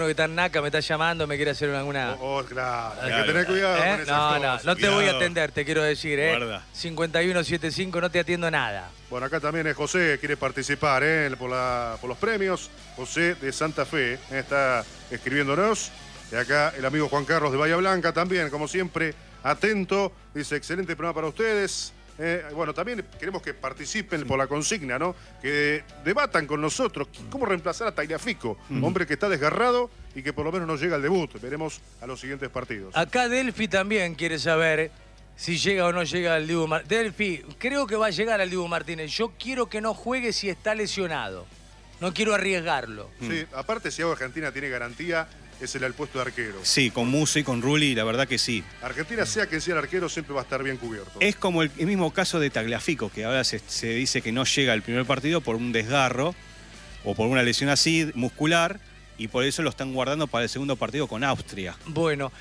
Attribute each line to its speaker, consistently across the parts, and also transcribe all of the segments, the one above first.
Speaker 1: que está en Naca me está llamando, me quiere hacer alguna...
Speaker 2: Claro, hay que tener cuidado con esas cosas.
Speaker 1: No te voy a atender, te quiero decir,
Speaker 3: Guarda.
Speaker 1: 5175, no te atiendo nada.
Speaker 2: Bueno, acá también es José, quiere participar por los premios. José de Santa Fe está escribiéndonos. Y acá el amigo Juan Carlos de Bahía Blanca también, como siempre, atento. Dice, excelente programa para ustedes. Bueno, también queremos que participen por la consigna, ¿no? Que debatan con nosotros cómo reemplazar a Tagliafico, hombre que está desgarrado y que por lo menos no llega al debut. Veremos a los siguientes partidos.
Speaker 1: Acá Delphi también quiere saber si llega o no llega al Dibu Martínez. Delphi, creo que va a llegar al Dibu Martínez. Yo quiero que no juegue si está lesionado. No quiero arriesgarlo.
Speaker 2: Sí, aparte si Argentina tiene garantía, es el puesto de arquero.
Speaker 3: Sí, con Musso y con Rulli, la verdad que sí.
Speaker 2: Argentina, sea quien sea el arquero, siempre va a estar bien cubierto.
Speaker 3: Es como el mismo caso de Tagliafico, que ahora se dice que no llega al primer partido por un desgarro o por una lesión así, muscular, y por eso lo están guardando para el segundo partido con Austria.
Speaker 1: Bueno,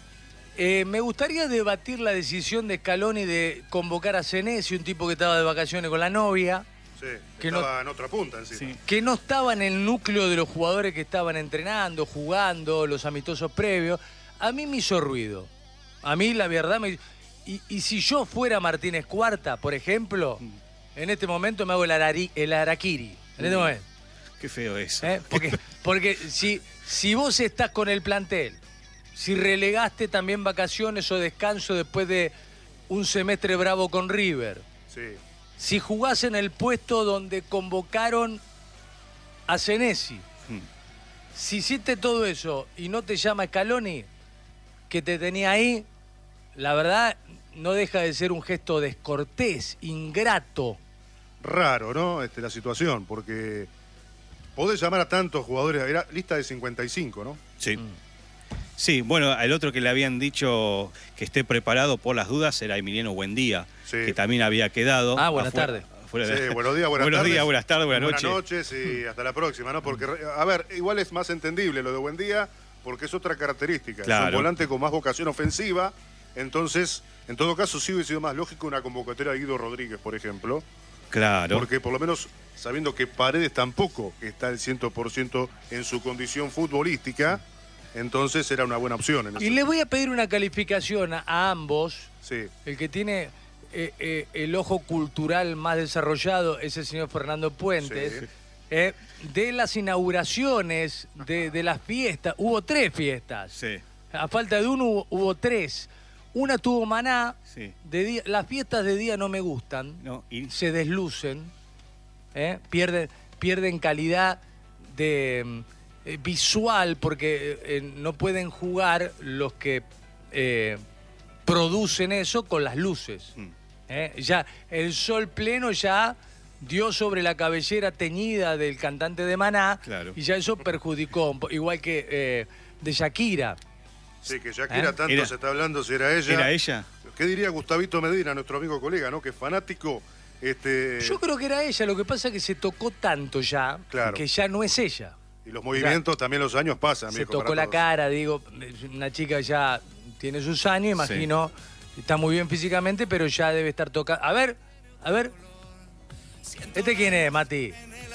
Speaker 1: me gustaría debatir la decisión de Scaloni de convocar a Senesi, un tipo que estaba de vacaciones con la novia.
Speaker 2: Sí,
Speaker 1: que
Speaker 2: estaba en otra punta encima.
Speaker 3: Sí.
Speaker 1: Que no estaba en el núcleo de los jugadores que estaban entrenando, jugando, los amistosos previos. A mí me hizo ruido. A mí, la verdad, y si yo fuera Martínez Cuarta, por ejemplo, en este momento me hago el harakiri. En este momento.
Speaker 3: Qué feo eso.
Speaker 1: Porque si vos estás con el plantel, si relegaste también vacaciones o descanso después de un semestre bravo con River.
Speaker 2: Sí.
Speaker 1: Si jugás en el puesto donde convocaron a Senesi, si hiciste todo eso y no te llama Scaloni, que te tenía ahí, la verdad no deja de ser un gesto descortés, ingrato.
Speaker 2: Raro, ¿no? La situación, porque podés llamar a tantos jugadores, era lista de 55, ¿no?
Speaker 3: Sí. Sí, bueno, el otro que le habían dicho que esté preparado por las dudas era Emiliano Buendía, que también había quedado.
Speaker 1: Buenas tardes.
Speaker 2: Sí, buenos días, buenas tardes.
Speaker 3: Buenos días, buenas tardes, buenas noches.
Speaker 2: Buenas noches y hasta la próxima, ¿no? Porque, a ver, igual es más entendible lo de Buendía porque es otra característica.
Speaker 3: Claro.
Speaker 2: Es un volante con más vocación ofensiva, entonces, en todo caso, sí hubiese sido más lógico una convocatoria de Guido Rodríguez, por ejemplo.
Speaker 3: Claro.
Speaker 2: Porque por lo menos, sabiendo que Paredes tampoco está al 100% en su condición futbolística, entonces era una buena opción.
Speaker 1: Y le voy a pedir una calificación a ambos.
Speaker 2: Sí.
Speaker 1: El que tiene el ojo cultural más desarrollado es el señor Fernando Puentes. Sí. De las inauguraciones, de las fiestas, hubo 3 fiestas.
Speaker 3: Sí.
Speaker 1: A falta de uno hubo 3. Una tuvo Maná.
Speaker 3: Sí.
Speaker 1: Las fiestas de día no me gustan.
Speaker 3: No,
Speaker 1: se deslucen. Pierden calidad de... visual, porque no pueden jugar los que producen eso con las luces. Ya el sol pleno ya dio sobre la cabellera teñida del cantante de Maná,
Speaker 3: claro.
Speaker 1: Y ya eso perjudicó, igual que de Shakira.
Speaker 2: Sí, que Shakira tanto se está hablando si era ella.
Speaker 3: ¿Era ella?
Speaker 2: ¿Qué diría Gustavito Medina, nuestro amigo colega, ¿no? Que es fanático.
Speaker 1: Yo creo que era ella, lo que pasa es que se tocó tanto ya, que ya no es ella.
Speaker 2: Y los movimientos también los años pasan.
Speaker 1: Se tocó la cara, digo, una chica ya tiene sus años, imagino, está muy bien físicamente, pero ya debe estar tocando. A ver. ¿Este quién es, Mati?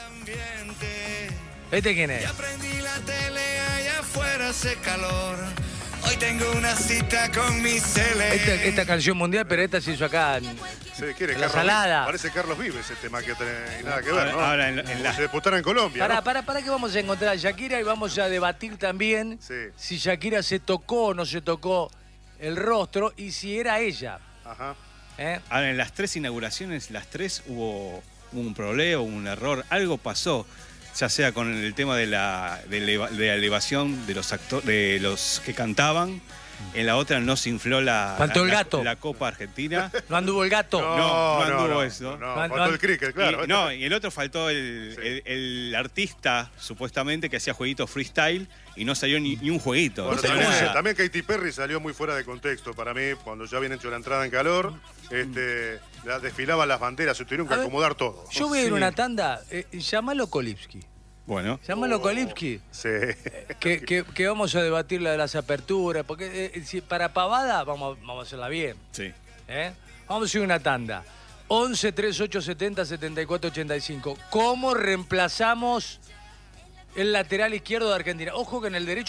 Speaker 1: ¿Este quién es?
Speaker 4: Ya prendí la tele, allá afuera hace calor. Hoy tengo una cita con mi cele.
Speaker 1: Esta canción mundial, pero esta se hizo acá en la Salada.
Speaker 2: Parece Carlos Vives este tema que tiene nada que ver, ¿no?
Speaker 3: Ahora
Speaker 2: se disputara en Colombia.
Speaker 1: Para que vamos a encontrar a Shakira y vamos a debatir también si Shakira se tocó o no se tocó el rostro y si era ella.
Speaker 2: Ajá.
Speaker 3: Ahora, en las 3 inauguraciones, las 3 hubo un problema, un error, algo pasó. Ya sea con el tema de la elevación de los que cantaban. En la otra no se infló la Copa Argentina.
Speaker 1: ¿No anduvo el gato?
Speaker 3: No anduvo eso.
Speaker 2: Faltó el cricket, claro.
Speaker 3: Y el otro faltó el artista, supuestamente, que hacía jueguitos freestyle y no salió ni un jueguito.
Speaker 2: Bueno, también Katy Perry salió muy fuera de contexto para mí, cuando ya habían hecho la entrada en calor. Desfilaban las banderas, se tuvieron que acomodar todo.
Speaker 1: Yo voy a ir a una tanda, llámalo Kolipski.
Speaker 3: Bueno.
Speaker 1: Llámalo Kolipski.
Speaker 2: Sí.
Speaker 1: Que vamos a debatir la de las aperturas, porque para pavada vamos a hacerla bien.
Speaker 3: Sí.
Speaker 1: Vamos a ir a una tanda. 11 38 70 74 85. ¿Cómo reemplazamos el lateral izquierdo de Argentina. Ojo que en el derecho